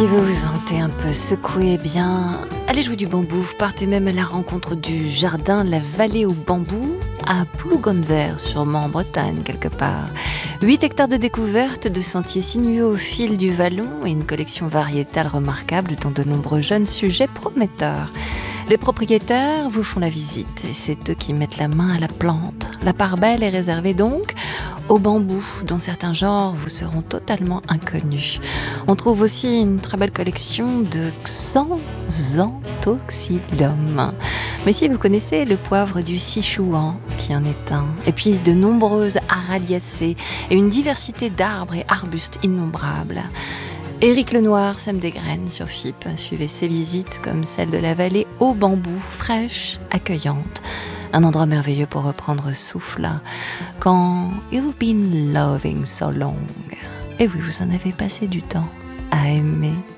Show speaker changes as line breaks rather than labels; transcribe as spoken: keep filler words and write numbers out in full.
Si vous vous sentez un peu secoué, eh bien, allez jouer du bambou. Vous partez même à la rencontre du jardin La Vallée au bambou, à Plougonver, sûrement en Bretagne, quelque part. huit hectares de découvertes, de sentiers sinueux au fil du vallon et une collection variétale remarquable dont de nombreux jeunes sujets prometteurs. Les propriétaires vous font la visite et c'est eux qui mettent la main à la plante. La part belle est réservée donc au bambou, dont certains genres vous seront totalement inconnus. On trouve aussi une très belle collection de Xanthosxylum. Mais si vous connaissez le poivre du Sichuan, qui en est un, et puis de nombreuses Araliacées et une diversité d'arbres et arbustes innombrables. Éric Lenoir sème des graines sur F I P. Suivez ses visites comme celle de la vallée au bambou, fraîche, accueillante. Un endroit merveilleux pour reprendre souffle quand you've been loving so long. Et oui, vous en avez passé du temps à aimer